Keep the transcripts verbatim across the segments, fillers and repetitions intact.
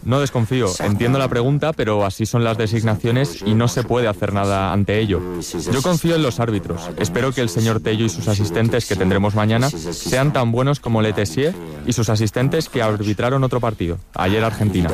No desconfío, entiendo la pregunta, pero así son las designaciones y no se puede hacer nada ante ello. Yo confío en los árbitros. Espero que el señor Tello y sus asistentes que tendremos mañana sean tan buenos como Le Tessier y sus asistentes que arbitraron otro partido, ayer Argentina.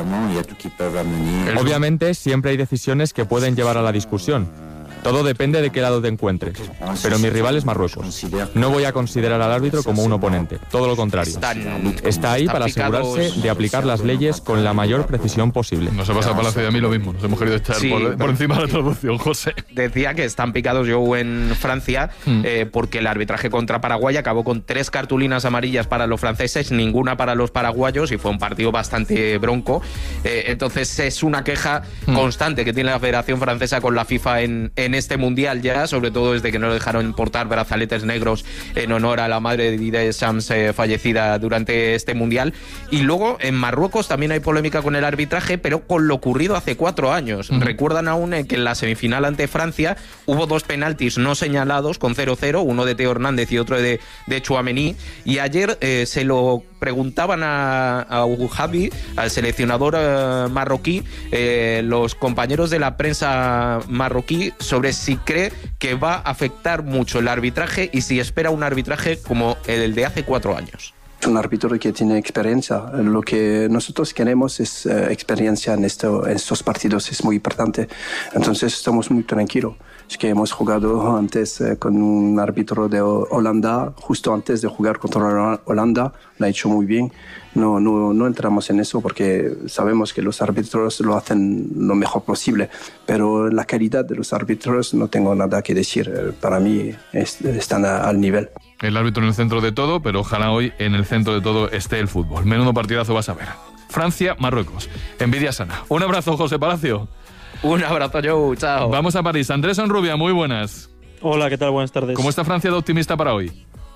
Obviamente siempre hay decisiones que pueden llevar a la discusión. Todo depende de qué lado te encuentres. Pero mi rival es Marruecos. No voy a considerar al árbitro como un oponente. Todo lo contrario. Está ahí para asegurarse de aplicar las leyes con la mayor precisión posible. Nos ha pasado Palacio y a mí lo mismo. Nos hemos querido echar sí, por, por encima de la traducción, José. Decía que están picados yo en Francia mm. eh, porque el arbitraje contra Paraguay acabó con tres cartulinas amarillas para los franceses, ninguna para los paraguayos, y fue un partido bastante bronco. Eh, entonces es una queja mm. constante que tiene la Federación Francesa con la FIFA en, en en este mundial ya, sobre todo desde que no dejaron portar brazaletes negros en honor a la madre de Didier Deschamps eh, fallecida durante este mundial. Y luego en Marruecos también hay polémica con el arbitraje, pero con lo ocurrido hace cuatro años. Uh-huh. Recuerdan aún eh, que en la semifinal ante Francia hubo dos penaltis no señalados con cero cero, uno de Teo Hernández y otro de, de Tchouaméni, y ayer eh, se lo preguntaban a, a Ouhabi, al seleccionador eh, marroquí, eh, los compañeros de la prensa marroquí, sobre si cree que va a afectar mucho el arbitraje y si espera un arbitraje como el de hace cuatro años. Un árbitro que tiene experiencia. Lo que nosotros queremos es uh, experiencia en, esto, en estos partidos, es muy importante. Entonces estamos muy tranquilos. Es que hemos jugado antes eh, con un árbitro de Holanda, justo antes de jugar contra Holanda, lo ha hecho muy bien. No, no, no entramos en eso porque sabemos que los árbitros lo hacen lo mejor posible, pero la calidad de los árbitros no tengo nada que decir. Para mí es, están a, al nivel. El árbitro en el centro de todo, pero ojalá hoy en el centro de todo esté el fútbol. Menudo partidazo vas a ver. Francia, Marruecos. Envidia sana. Un abrazo, José Palacio. Un abrazo, Joe. Chao. Vamos a París. Andrés Onrubia, muy buenas. Hola, ¿qué tal? Buenas tardes. ¿Cómo está Francia de optimista para hoy?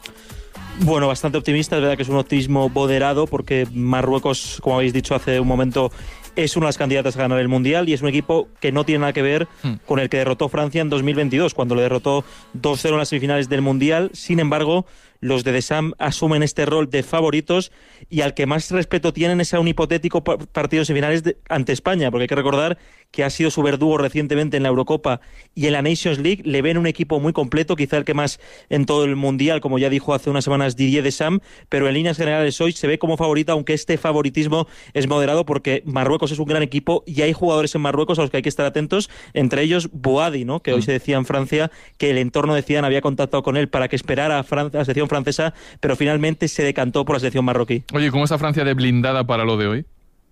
Bueno, bastante optimista. Es verdad que es un optimismo moderado porque Marruecos, como habéis dicho hace un momento, es una de las candidatas a ganar el Mundial y es un equipo que no tiene nada que ver hmm. con el que derrotó Francia en dos mil veintidós, cuando le derrotó dos cero en las semifinales del Mundial. Sin embargo, los de Deschamps asumen este rol de favoritos y al que más respeto tienen es a un hipotético partido de semifinales de, ante España, porque hay que recordar que ha sido su verdugo recientemente en la Eurocopa y en la Nations League. Le ven un equipo muy completo, quizá el que más en todo el Mundial, como ya dijo hace unas semanas Didier Deschamps, pero en líneas generales hoy se ve como favorita, aunque este favoritismo es moderado porque Marruecos es un gran equipo y hay jugadores en Marruecos a los que hay que estar atentos, entre ellos Boadi, ¿no? que hoy se decía en Francia que el entorno de Zidane había contactado con él para que esperara a Francia, la selección francesa, pero finalmente se decantó por la selección marroquí. Oye, ¿cómo está Francia de blindada para lo de hoy?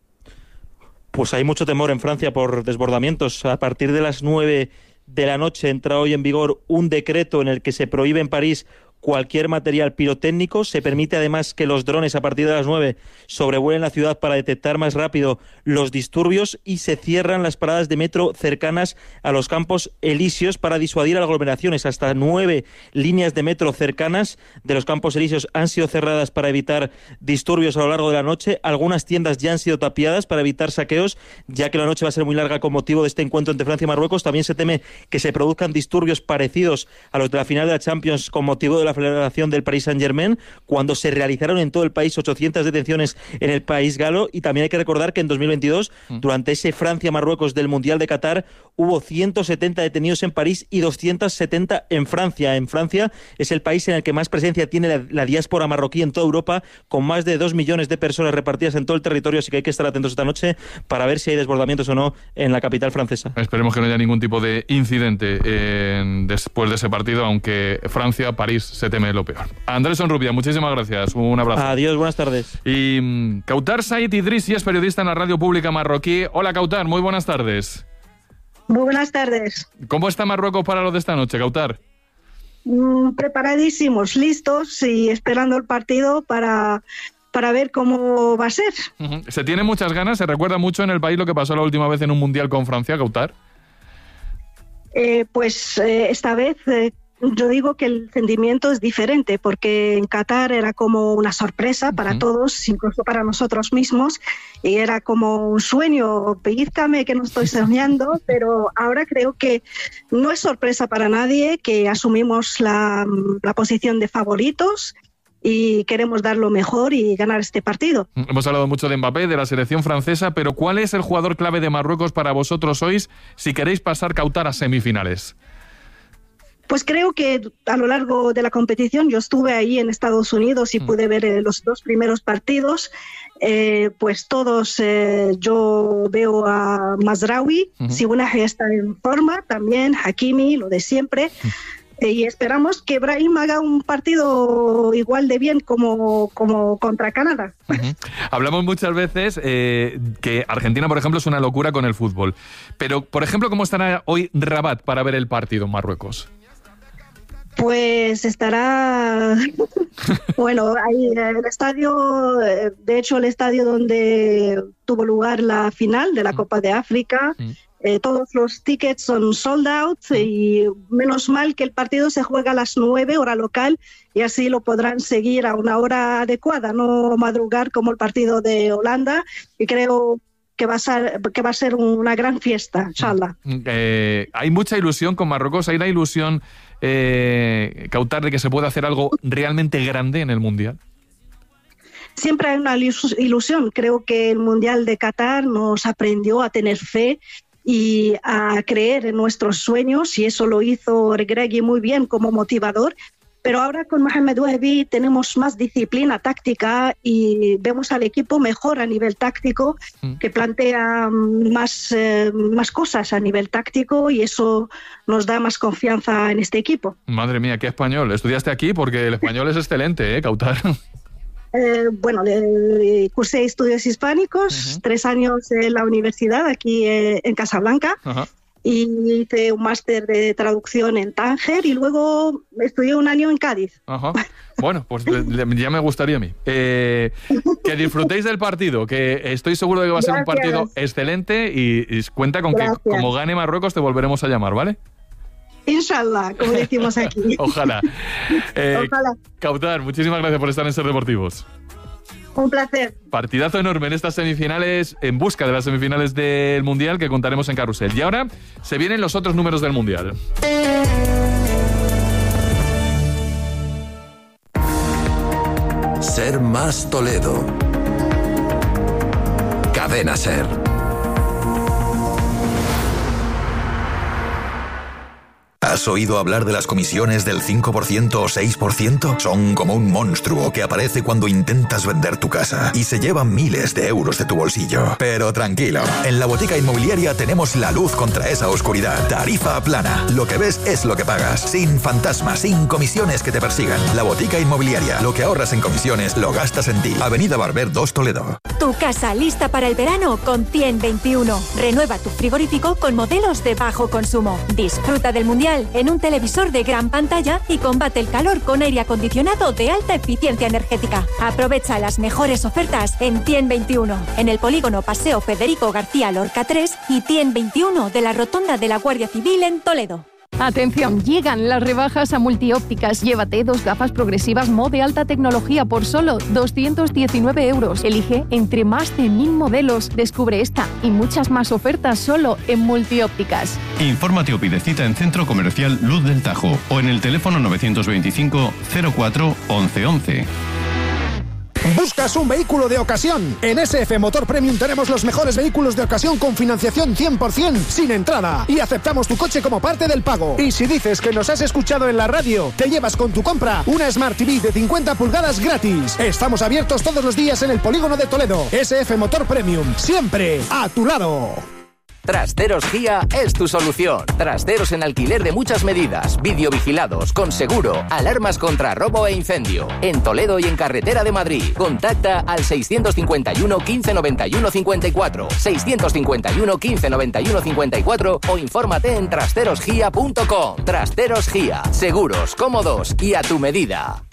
Pues hay mucho temor en Francia por desbordamientos. A partir de las nueve de la noche entra hoy en vigor un decreto en el que se prohíbe en París cualquier material pirotécnico. Se permite además que los drones a partir de las nueve sobrevuelen la ciudad para detectar más rápido los disturbios y se cierran las paradas de metro cercanas a los Campos Elíseos para disuadir aglomeraciones. Hasta nueve líneas de metro cercanas de los Campos Elíseos han sido cerradas para evitar disturbios a lo largo de la noche. Algunas tiendas ya han sido tapiadas para evitar saqueos, ya que la noche va a ser muy larga con motivo de este encuentro entre Francia y Marruecos. También se teme que se produzcan disturbios parecidos a los de la final de la Champions con motivo de la Federación del Paris Saint-Germain, cuando se realizaron en todo el país ochocientas detenciones en el país galo. Y también hay que recordar que en dos mil veintidós, mm. durante ese Francia-Marruecos del Mundial de Qatar, hubo ciento setenta detenidos en París y doscientos setenta en Francia. En Francia es el país en el que más presencia tiene la, la diáspora marroquí en toda Europa, con más de dos millones de personas repartidas en todo el territorio, así que hay que estar atentos esta noche para ver si hay desbordamientos o no en la capital francesa. Esperemos que no haya ningún tipo de incidente eh, después de ese partido, aunque Francia, París se teme lo peor. Andrés Onrubia, muchísimas gracias. Un abrazo. Adiós, buenas tardes. Y um, Kautar Said Idrissi es periodista en la radio pública marroquí. Hola, Kautar, muy buenas tardes. Muy buenas tardes. ¿Cómo está Marruecos para lo de esta noche, Kautar? Mm, preparadísimos, listos y esperando el partido para... para ver cómo va a ser. Uh-huh. ¿Se tiene muchas ganas? ¿Se recuerda mucho en el país lo que pasó la última vez en un Mundial con Francia, Kautar? Eh, pues eh, esta vez... Eh, Yo digo que el sentimiento es diferente porque en Qatar era como una sorpresa para uh-huh. todos, incluso para nosotros mismos, y era como un sueño, pellízcame que no estoy soñando, pero ahora creo que no es sorpresa para nadie, que asumimos la, la posición de favoritos y queremos dar lo mejor y ganar este partido. Hemos hablado mucho de Mbappé, de la selección francesa, pero ¿cuál es el jugador clave de Marruecos para vosotros hoy si queréis pasar Kautar a semifinales? Pues creo que a lo largo de la competición, yo estuve ahí en Estados Unidos y Mm. pude ver eh, los dos primeros partidos, eh, pues todos, eh, yo veo a Mazraoui, Ujú. Sibunahi está en forma, también Hakimi, lo de siempre, eh, y esperamos que Brahim haga un partido igual de bien como, como contra Canadá. Uh-huh. Hablamos muchas veces eh, que Argentina, por ejemplo, es una locura con el fútbol, pero, por ejemplo, ¿cómo estará hoy Rabat para ver el partido en Marruecos? Pues estará, bueno, ahí el estadio, eh, de hecho el estadio donde tuvo lugar la final de la Copa de África, Mm. eh, todos los tickets son sold out y menos mal que el partido se juega a las nueve hora local y así lo podrán seguir a una hora adecuada, no madrugar como el partido de Holanda, y creo que va a ser, que va a ser una gran fiesta, inshallah. Eh, hay mucha ilusión con Marruecos, hay la ilusión, eh, Kautar, de que se pueda hacer algo realmente grande en el Mundial. Siempre hay una ilus- ilusión. Creo que el Mundial de Qatar nos aprendió a tener fe y a creer en nuestros sueños, y eso lo hizo Regragui muy bien como motivador. Pero ahora con Mohamed Wahbi tenemos más disciplina táctica y vemos al equipo mejor a nivel táctico, Mm. que plantea más, eh, más cosas a nivel táctico, y eso nos da más confianza en este equipo. Madre mía, qué español. Estudiaste aquí porque el español es excelente, ¿eh, Kautar? Eh, bueno, le- cursé estudios hispánicos, Ujú. tres años en la universidad aquí eh, en Casablanca, Ajá. y hice un máster de traducción en Tánger y luego estudié un año en Cádiz. Ajá. Bueno, pues le- le- ya me gustaría a mí. Eh, que disfrutéis del partido, que estoy seguro de que va a ser un Gracias. partido excelente y, y cuenta con Gracias. que como gane Marruecos te volveremos a llamar, ¿vale? Inshallah, como decimos aquí. Ojalá. Eh, Ojalá. Kautar, muchísimas gracias por estar en Ser Deportivos. Un placer. Partidazo enorme en estas semifinales, en busca de las semifinales del Mundial que contaremos en Carrusel. Y ahora se vienen los otros números del Mundial. Ser Más Toledo. Cadena Ser. ¿Has oído hablar de las comisiones del cinco por ciento o seis por ciento? Son como un monstruo que aparece cuando intentas vender tu casa y se llevan miles de euros de tu bolsillo. Pero tranquilo, en la Botica Inmobiliaria tenemos la luz contra esa oscuridad. Tarifa plana. Lo que ves es lo que pagas. Sin fantasmas, sin comisiones que te persigan. La Botica Inmobiliaria. Lo que ahorras en comisiones lo gastas en ti. Avenida Barber dos Toledo. Tu casa lista para el verano con ciento veintiuno. Renueva tu frigorífico con modelos de bajo consumo. Disfruta del Mundial en un televisor de gran pantalla y combate el calor con aire acondicionado de alta eficiencia energética. Aprovecha las mejores ofertas en ciento veintiuno, en el polígono Paseo Federico García Lorca tres y ciento veintiuno de la Rotonda de la Guardia Civil en Toledo. Atención, llegan las rebajas a Multiópticas. Llévate dos gafas progresivas Mo de alta tecnología por solo doscientos diecinueve euros. Elige entre más de mil modelos. Descubre esta y muchas más ofertas solo en Multiópticas. Infórmate o pide cita en Centro Comercial Luz del Tajo o en el teléfono novecientos veinticinco cero cuatro once once. ¿Buscas un vehículo de ocasión? En S F Motor Premium tenemos los mejores vehículos de ocasión con financiación cien por ciento sin entrada y aceptamos tu coche como parte del pago. Y si dices que nos has escuchado en la radio, te llevas con tu compra una Smart T V de cincuenta pulgadas gratis. Estamos abiertos todos los días en el polígono de Toledo. S F Motor Premium, siempre a tu lado. Trasteros Gia es tu solución. Trasteros en alquiler de muchas medidas, videovigilados, con seguro, alarmas contra robo e incendio. En Toledo y en Carretera de Madrid. Contacta al seiscientos cincuenta y uno, quince noventa y uno, cincuenta y cuatro, seiscientos cincuenta y uno, quince noventa y uno, cincuenta y cuatro o infórmate en trasteros gia punto com. Trasteros Gia, seguros, cómodos y a tu medida.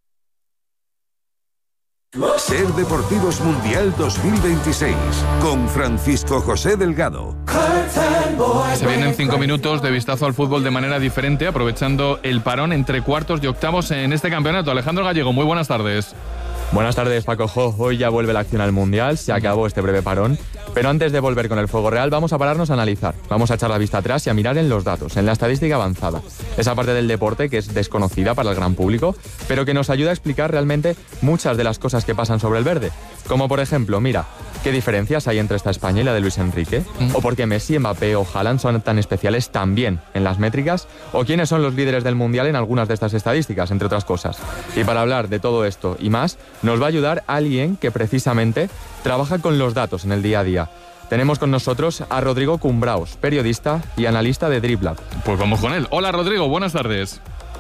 Ser Deportivos Mundial dos mil veintiséis con Francisco José Delgado. Se vienen cinco minutos de vistazo al fútbol de manera diferente, aprovechando el parón entre cuartos y octavos en este campeonato. Alejandro Gallego, muy buenas tardes. Buenas tardes, Paco Jo. Hoy ya vuelve la acción al Mundial, se acabó este breve parón. Pero antes de volver con el fuego real, vamos a pararnos a analizar. Vamos a echar la vista atrás y a mirar en los datos, en la estadística avanzada. Esa parte del deporte que es desconocida para el gran público, pero que nos ayuda a explicar realmente muchas de las cosas que pasan sobre el verde. Como por ejemplo, mira, ¿qué diferencias hay entre esta España y la de Luis Enrique? ¿O por qué Messi, Mbappé o Haaland son tan especiales también en las métricas? ¿O quiénes son los líderes del Mundial en algunas de estas estadísticas, entre otras cosas? Y para hablar de todo esto y más, nos va a ayudar alguien que precisamente trabaja con los datos en el día a día. Tenemos con nosotros a Rodrigo Cumbraos, periodista y analista de Dribblat. Pues vamos con él. Hola Rodrigo, buenas tardes.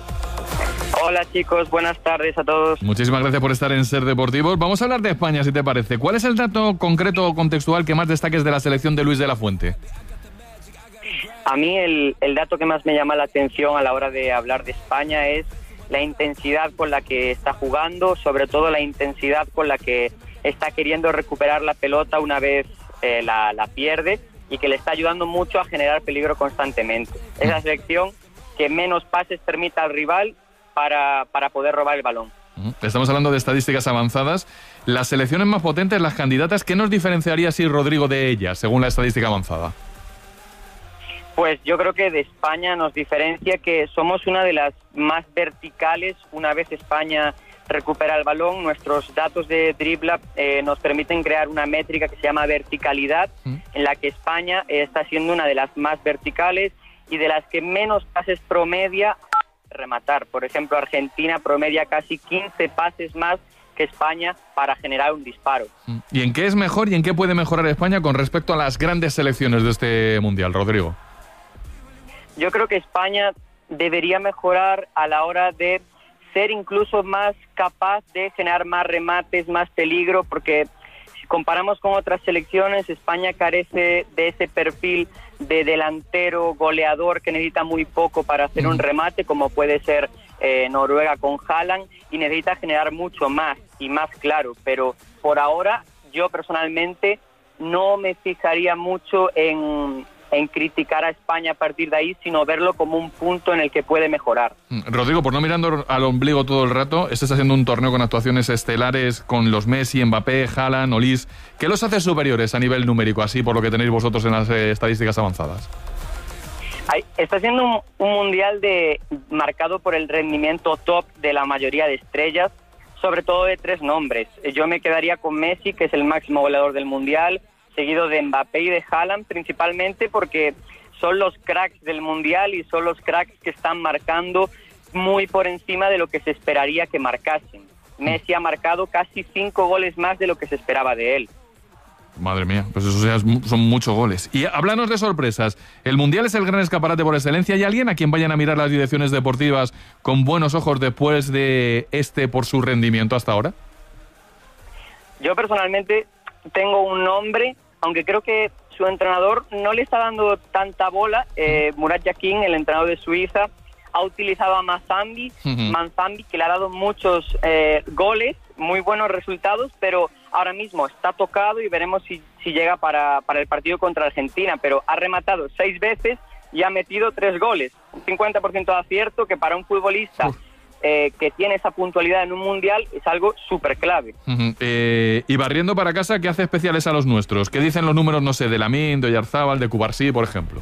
Hola chicos, buenas tardes a todos. Muchísimas gracias por estar en Ser Deportivos. Vamos a hablar de España, si te parece. ¿Cuál es el dato concreto o contextual que más destaques de la selección de Luis de la Fuente? A mí el, el dato que más me llama la atención a la hora de hablar de España es la intensidad con la que está jugando, sobre todo la intensidad con la que está queriendo recuperar la pelota una vez eh, la, la pierde, y que le está ayudando mucho a generar peligro constantemente. Es la selección que menos pases permite al rival para, para poder robar el balón. Estamos hablando de estadísticas avanzadas. Las selecciones más potentes, las candidatas, ¿qué nos diferenciaría así, Rodrigo, de ellas, según la estadística avanzada? Pues yo creo que de España nos diferencia que somos una de las más verticales. Una vez España recupera el balón, nuestros datos de Dribblat eh, nos permiten crear una métrica que se llama verticalidad, mm. en la que España eh, está siendo una de las más verticales y de las que menos pases promedia a rematar. Por ejemplo, Argentina promedia casi quince pases más que España para generar un disparo. ¿Y en qué es mejor y en qué puede mejorar España con respecto a las grandes selecciones de este Mundial, Rodrigo? Yo creo que España debería mejorar a la hora de ser incluso más capaz de generar más remates, más peligro, porque si comparamos con otras selecciones, España carece de ese perfil de delantero goleador que necesita muy poco para hacer un remate, como puede ser eh, Noruega con Haaland, y necesita generar mucho más y más claro. Pero por ahora, yo personalmente no me fijaría mucho en... en criticar a España a partir de ahí, sino verlo como un punto en el que puede mejorar. Rodrigo, por no mirando al ombligo todo el rato, estás haciendo un torneo con actuaciones estelares con los Messi, Mbappé, Haaland, Olís. ¿Qué los hace superiores a nivel numérico, así por lo que tenéis vosotros en las eh, estadísticas avanzadas? Hay, está siendo un, un mundial de, marcado por el rendimiento top de la mayoría de estrellas, sobre todo de tres nombres. Yo me quedaría con Messi, que es el máximo goleador del mundial, seguido de Mbappé y de Haaland, principalmente porque son los cracks del Mundial y son los cracks que están marcando muy por encima de lo que se esperaría que marcasen. Messi ha marcado casi cinco goles más de lo que se esperaba de él. Madre mía, pues eso ya son muchos goles. Y háblanos de sorpresas. El Mundial es el gran escaparate por excelencia. ¿Hay alguien a quien vayan a mirar las direcciones deportivas con buenos ojos después de este por su rendimiento hasta ahora? Yo personalmente tengo un nombre, aunque creo que su entrenador no le está dando tanta bola. eh, Murat Yakin, el entrenador de Suiza, ha utilizado a Manzambi, uh-huh. Manzambi, que le ha dado muchos eh, goles, muy buenos resultados, pero ahora mismo está tocado y veremos si, si llega para, para el partido contra Argentina, pero ha rematado seis veces y ha metido tres goles, un cincuenta por ciento de acierto, que para un futbolista uh. eh, que tiene esa puntualidad en un mundial es algo súper clave. Uh-huh. eh, y barriendo para casa, ¿qué hace especiales a los nuestros? ¿Qué dicen los números, no sé, de Lamine, de Oyarzábal, de Cubarsí, por ejemplo?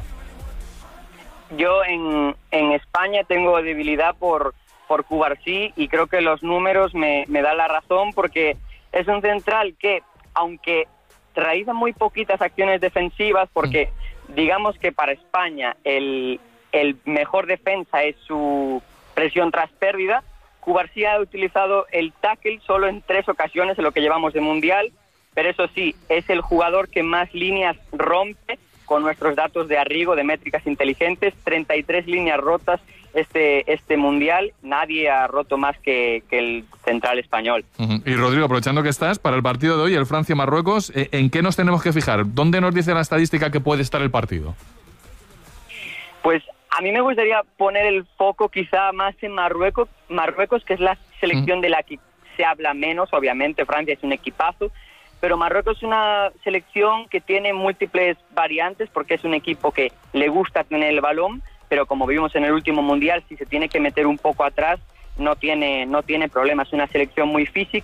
Yo en, en España tengo debilidad por, por Cubarsí y creo que los números me, me dan la razón, porque es un central que, aunque realiza muy poquitas acciones defensivas, porque digamos que para España el, el mejor defensa es su presión tras pérdida, Cubarsí ha utilizado el tackle solo en tres ocasiones en lo que llevamos de Mundial, pero eso sí, es el jugador que más líneas rompe con nuestros datos de Arrigo, de métricas inteligentes, treinta y tres líneas rotas este este Mundial. Nadie ha roto más que, que el central español. Uh-huh. Y Rodrigo, aprovechando que estás, para el partido de hoy, el Francia-Marruecos, ¿en qué nos tenemos que fijar? ¿Dónde nos dice la estadística que puede estar el partido? Pues a mí me gustaría poner el foco quizá más en Marruecos, Marruecos, que es la selección uh-huh. de la que se habla menos. Obviamente Francia es un equipazo, pero Marruecos es una selección que tiene múltiples variantes, porque es un equipo que le gusta tener el balón, pero como vimos en el último Mundial, si se tiene que meter un poco atrás, no tiene, no tiene problema. Es una selección muy física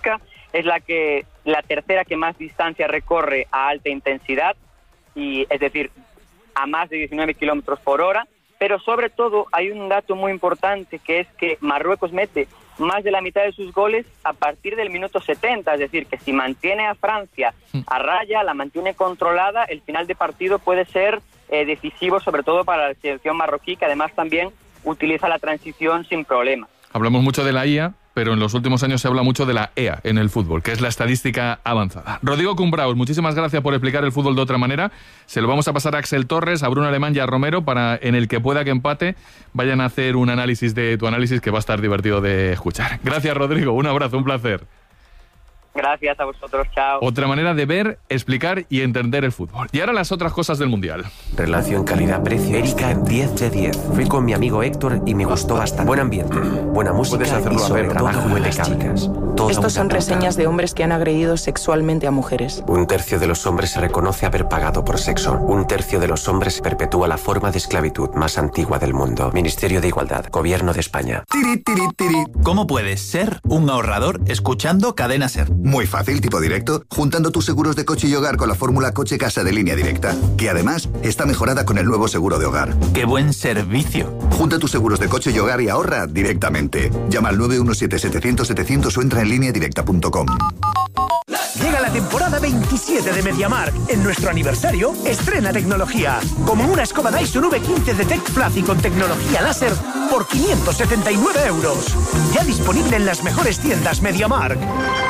es la que la tercera que más distancia recorre a alta intensidad, y es decir, a más de diecinueve kilómetros por hora. Pero sobre todo hay un dato muy importante, que es que Marruecos mete más de la mitad de sus goles a partir del minuto setenta, es decir, que si mantiene a Francia a raya, la mantiene controlada, el final de partido puede ser eh, decisivo, sobre todo para la selección marroquí, que además también utiliza la transición sin problema. Hablamos mucho de la I A, pero en los últimos años se habla mucho de la E A en el fútbol, que es la estadística avanzada. Rodrigo Cumbraos, muchísimas gracias por explicar el fútbol de otra manera. Se lo vamos a pasar a Axel Torres, a Bruno Alemán y a Romero, para en el que pueda que empate vayan a hacer un análisis de tu análisis, que va a estar divertido de escuchar. Gracias, Rodrigo, un abrazo, un placer. Gracias a vosotros, chao. Otra manera de ver, explicar y entender el fútbol. Y ahora las otras cosas del Mundial. Relación calidad-precio. Erika, diez de diez. Fui con mi amigo Héctor y me gustó bastante. Buen ambiente, buena música. Puedes hacerlo y sobre trabajo impecable. Estos son reseñas de hombres que han agredido sexualmente a mujeres. Un tercio de los hombres se reconoce haber pagado por sexo. Un tercio de los hombres perpetúa la forma de esclavitud más antigua del mundo. Ministerio de Igualdad, Gobierno de España. Tiri, tiri, tiri. ¿Cómo puedes ser un ahorrador escuchando Cadena Ser? Muy fácil, tipo directo, juntando tus seguros de coche y hogar con la fórmula Coche-Casa de Línea Directa, que además está mejorada con el nuevo seguro de hogar. ¡Qué buen servicio! Junta tus seguros de coche y hogar y ahorra directamente. Llama al nueve uno siete, setecientos, setecientos o entra en línea directa punto com. Llega la temporada veintisiete de MediaMarkt. En nuestro aniversario, estrena tecnología. Como una escoba Dyson V quince de Tech Fluffy con tecnología láser por quinientos setenta y nueve euros. Ya disponible en las mejores tiendas MediaMarkt.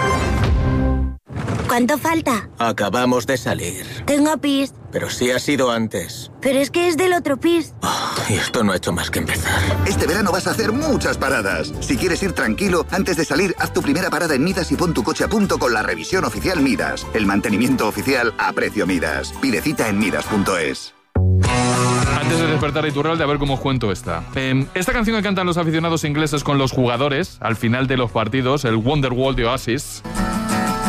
¿Cuánto falta? Acabamos de salir. Tengo pis. Pero sí ha sido antes. Pero es que es del otro pis. Oh, y esto no ha hecho más que empezar. Este verano vas a hacer muchas paradas. Si quieres ir tranquilo, antes de salir, haz tu primera parada en Midas y pon tu coche a punto con la revisión oficial Midas. El mantenimiento oficial a precio Midas. Pide cita en midas punto es. Antes de despertar a Iturralde, a ver cómo os cuento esta. Eh, esta canción que cantan los aficionados ingleses con los jugadores al final de los partidos, el Wonderwall de Oasis,